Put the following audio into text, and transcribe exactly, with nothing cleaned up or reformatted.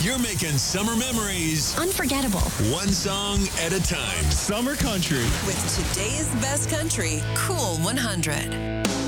You're making summer memories unforgettable. one song at a time. Summer Country. With today's best country, Cool one hundred.